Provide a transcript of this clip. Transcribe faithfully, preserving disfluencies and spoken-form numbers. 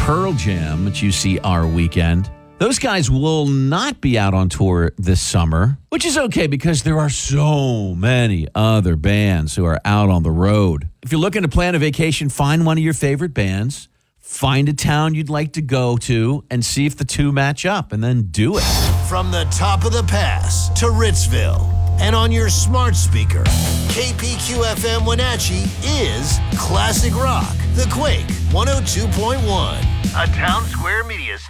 Pearl Jam at U C R weekend. Those guys will not be out on tour this summer, which is okay because there are so many other bands who are out on the road. If you're looking to plan a vacation, find one of your favorite bands, find a town you'd like to go to, and see if the two match up, and then do it. From the top of the pass to Ritzville and on your smart speaker, K P Q F M Wenatchee is Classic Rock, The Quake one oh two point one, a Town Square Media